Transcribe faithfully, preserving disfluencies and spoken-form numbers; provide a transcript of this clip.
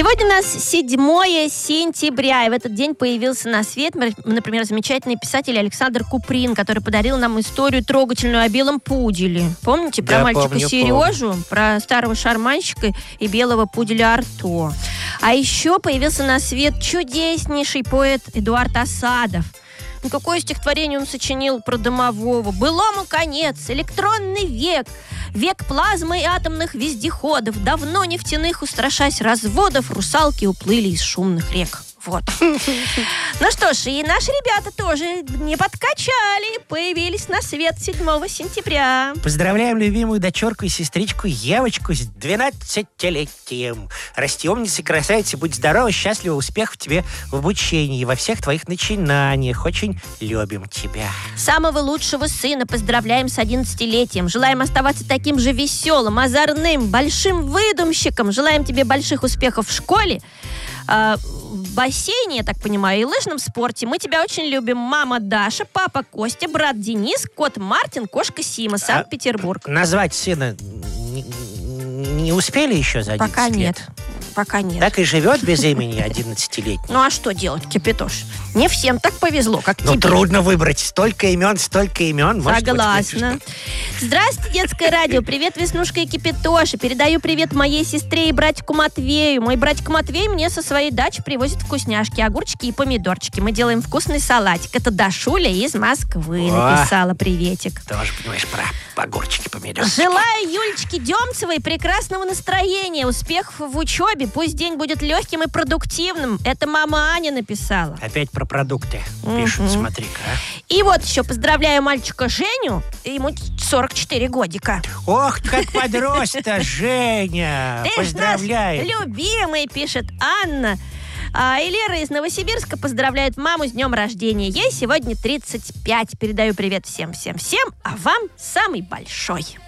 Сегодня у нас седьмое сентября, и в этот день появился на свет, например, замечательный писатель Александр Куприн, который подарил нам историю трогательную о белом пуделе. Помните про да, мальчика помню, Сережу, помню. про старого шарманщика и белого пуделя Арто? А еще появился на свет чудеснейший поэт Эдуард Асадов. Ну, какое стихотворение он сочинил про домового? «Былому конец, электронный век, век плазмы и атомных вездеходов, давно нефтяных устрашась разводов, русалки уплыли из шумных рек». Вот. Ну что ж, и наши ребята тоже не подкачали, появились на свет седьмого сентября. Поздравляем любимую дочерку и сестричку Евочку с двенадцатилетием. Расти умницей, красавицей, будь здорова, счастлива, успехов тебе в обучении и во всех твоих начинаниях. Очень любим тебя. Самого лучшего сына поздравляем с одиннадцатилетием. Желаем оставаться таким же веселым, озорным, большим выдумщиком. Желаем тебе больших успехов в школе, в бассейне, я так понимаю, и лыжном спорте. Мы тебя очень любим. Мама Даша, папа Костя, брат Денис, кот Мартин, кошка Сима, Санкт-Петербург. А назвать сына не, не успели еще за одиннадцать Пока лет? нет. Пока нет. Так и живет без имени одиннадцатилетний. Ну а что делать, Кипятош? Не всем так повезло, как Ну, тебе. трудно выбрать. Столько имен, столько имен. Может, Согласна. Здравствуйте, детское радио. Привет, Веснушка и Кипятоша. Передаю привет моей сестре и братику Матвею. Мой братик Матвей мне со своей дачи привозит вкусняшки, огурчики и помидорчики. Мы делаем вкусный салатик. Это Дашуля из Москвы написала приветик. Тоже, понимаешь, про огурчики, помидорчики. Желаю Юлечке Демцевой прекрасного настроения, успехов в учебе. Пусть день будет легким и продуктивным. Это мама Аня написала. Опять про продукты пишут, Мгм. смотри-ка. а. И вот еще поздравляю мальчика Женю. Ему сорок четыре годика. Ох, как подрос-то, Женя! Ты ж Поздравляю! наш любимый, пишет Анна. А, и Лера из Новосибирска поздравляет маму с днем рождения. Ей сегодня тридцать пять. Передаю привет всем-всем-всем, а вам самый большой.